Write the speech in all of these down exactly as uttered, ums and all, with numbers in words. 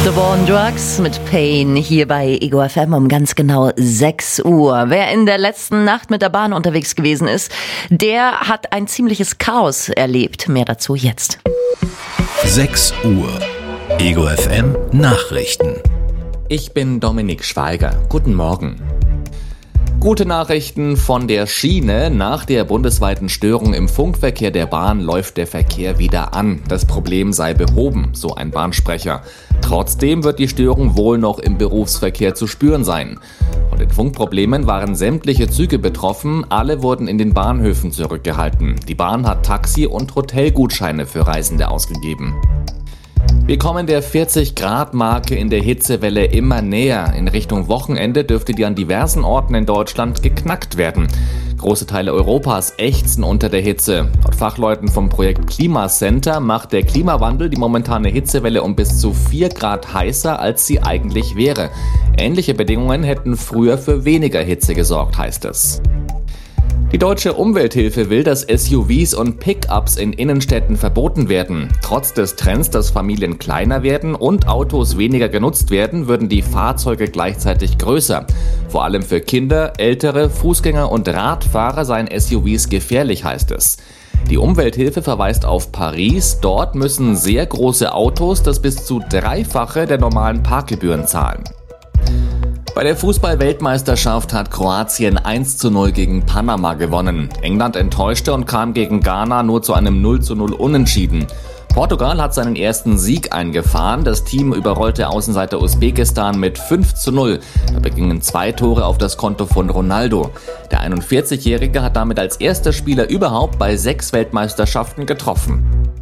The War on Drugs mit Pain hier bei Ego F M um ganz genau sechs Uhr. Wer in der letzten Nacht mit der Bahn unterwegs gewesen ist, der hat ein ziemliches Chaos erlebt. Mehr dazu jetzt. sechs Uhr. Ego F M Nachrichten. Ich bin Dominik Schweiger. Guten Morgen. Gute Nachrichten von der Schiene. Nach der bundesweiten Störung im Funkverkehr der Bahn läuft der Verkehr wieder an. Das Problem sei behoben, so ein Bahnsprecher. Trotzdem wird die Störung wohl noch im Berufsverkehr zu spüren sein. Von den Funkproblemen waren sämtliche Züge betroffen. Alle wurden in den Bahnhöfen zurückgehalten. Die Bahn hat Taxi- und Hotelgutscheine für Reisende ausgegeben. Wir kommen der vierzig-Grad-Marke in der Hitzewelle immer näher. In Richtung Wochenende dürfte die an diversen Orten in Deutschland geknackt werden. Große Teile Europas ächzen unter der Hitze. Laut Fachleuten vom Projekt Klimacenter macht der Klimawandel die momentane Hitzewelle um bis zu vier Grad heißer, als sie eigentlich wäre. Ähnliche Bedingungen hätten früher für weniger Hitze gesorgt, heißt es. Die Deutsche Umwelthilfe will, dass S U Vs und Pickups in Innenstädten verboten werden. Trotz des Trends, dass Familien kleiner werden und Autos weniger genutzt werden, würden die Fahrzeuge gleichzeitig größer. Vor allem für Kinder, Ältere, Fußgänger und Radfahrer seien S U Vs gefährlich, heißt es. Die Umwelthilfe verweist auf Paris. Dort müssen sehr große Autos das bis zu Dreifache der normalen Parkgebühren zahlen. Bei der Fußball-Weltmeisterschaft hat Kroatien eins zu null gegen Panama gewonnen. England enttäuschte und kam gegen Ghana nur zu einem null zu null Unentschieden. Portugal hat seinen ersten Sieg eingefahren. Das Team überrollte Außenseiter Usbekistan mit fünf zu null. Dabei gingen zwei Tore auf das Konto von Ronaldo. Der einundvierzigjährige hat damit als erster Spieler überhaupt bei sechs Weltmeisterschaften getroffen.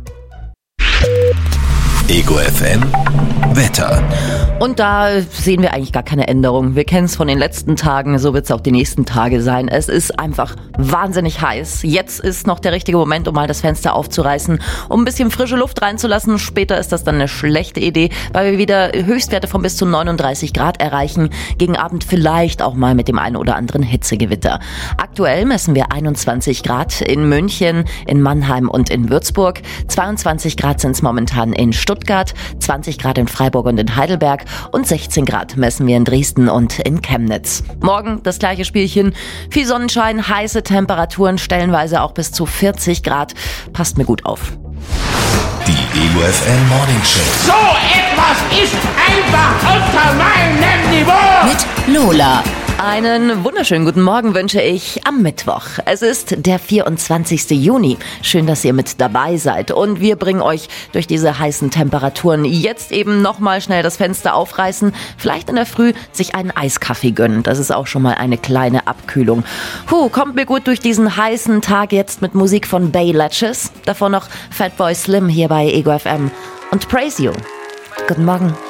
Ego F M Wetter. Und da sehen wir eigentlich gar keine Änderung. Wir kennen es von den letzten Tagen, so wird es auch die nächsten Tage sein. Es ist einfach wahnsinnig heiß. Jetzt ist noch der richtige Moment, um mal das Fenster aufzureißen, um ein bisschen frische Luft reinzulassen. Später ist das dann eine schlechte Idee, weil wir wieder Höchstwerte von bis zu neununddreißig Grad erreichen. Gegen Abend vielleicht auch mal mit dem einen oder anderen Hitzegewitter. Aktuell messen wir einundzwanzig Grad in München, in Mannheim und in Würzburg. zweiundzwanzig Grad sind es momentan in Stuttgart, zwanzig Grad in Freiburg und in Heidelberg und sechzehn Grad messen wir in Dresden und in Chemnitz. Morgen das gleiche Spielchen. Viel Sonnenschein, heiße Temperaturen, stellenweise auch bis zu vierzig Grad. Passt mir gut auf. Die Ego F M Morning Show. So etwas ist einfach unter meinem Niveau. Mit Lola. Einen wunderschönen guten Morgen wünsche ich am Mittwoch. Es ist der vierundzwanzigsten Juni. Schön, dass ihr mit dabei seid. Und wir bringen euch durch diese heißen Temperaturen jetzt eben nochmal schnell das Fenster aufreißen. Vielleicht in der Früh sich einen Eiskaffee gönnen. Das ist auch schon mal eine kleine Abkühlung. Puh, kommt mir gut durch diesen heißen Tag jetzt mit Musik von Bay Latches. Davor noch Fatboy Slim hier bei Ego F M. Und Praise You. Guten Morgen.